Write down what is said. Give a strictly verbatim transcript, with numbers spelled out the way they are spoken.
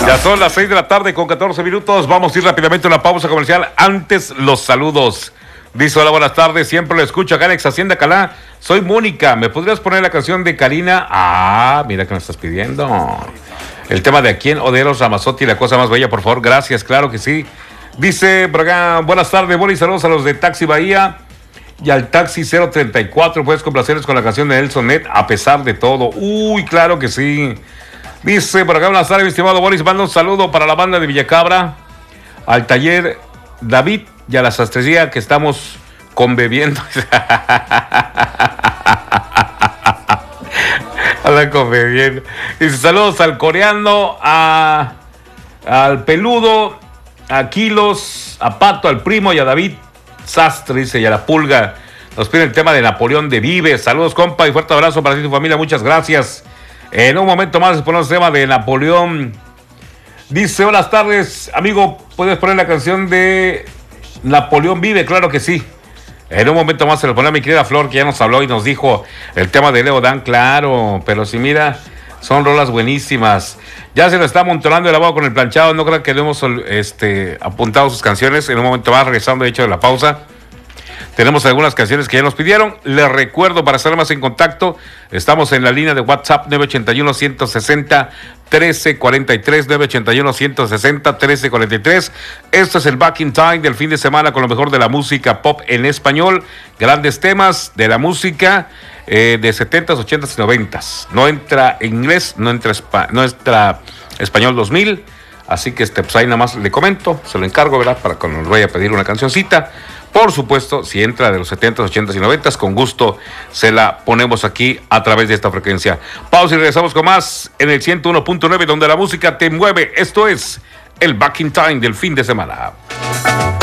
Ya son las seis de la tarde con catorce minutos. Vamos a ir rápidamente a una pausa comercial. Antes, los saludos. Dice: hola, buenas tardes. Siempre lo escucho acá en Ex Hacienda Calá. Soy Mónica. ¿Me podrías poner la canción de Karina? Ah, mira que me estás pidiendo. El tema de ¿A quién? Oderos Ramazotti, la cosa más bella, por favor. Gracias, claro que sí. Dice por acá: buenas tardes, Boli. Saludos a los de Taxi Bahía y al Taxi cero treinta y cuatro. Puedes complacerles con la canción de Nelson Net, A pesar de todo. Uy, claro que sí. Dice por acá: buenas tardes, mi estimado Boris. Mando un saludo para la banda de Villacabra, al taller David y a la sastrería que estamos conbebiendo. Habla conbebiendo. Dice: saludos al coreano, a, al peludo, a Kilos, a Pato, al primo y a David Sastre, dice, y a la pulga. Nos pide el tema de Napoleón de Vives. Saludos, compa, y fuerte abrazo para ti y tu familia. Muchas gracias. En un momento más les ponemos el tema de Napoleón. Dice: buenas tardes, amigo, ¿puedes poner la canción de Napoleón Vive? Claro que sí. En un momento más se lo pone a mi querida Flor, que ya nos habló y nos dijo el tema de Leo Dan. Claro, pero si mira, son rolas buenísimas. Ya se lo está amontonando el lavado con el planchado. No creo que le hemos este, apuntado sus canciones. En un momento más, regresando de hecho de la pausa, tenemos algunas canciones que ya nos pidieron. Les recuerdo, para estar más en contacto, estamos en la línea de WhatsApp nueve ochenta y uno, ciento sesenta, trece cuarenta y tres, nueve ochenta y uno, ciento sesenta, trece cuarenta y tres. Esto es el Back in Time del fin de semana con lo mejor de la música pop en español. Grandes temas de la música eh, de setentas, ochentas y noventas. No entra inglés, no entra, espa- no entra español dos mil. Así que este, pues ahí nada más le comento, se lo encargo, ¿verdad? Para cuando nos vaya a pedir una cancioncita. Por supuesto, si entra de los setentas, ochentas y noventas, con gusto se la ponemos aquí a través de esta frecuencia. Pausa y regresamos con más en el ciento uno punto nueve, donde la música te mueve. Esto es el Back in Time del fin de semana.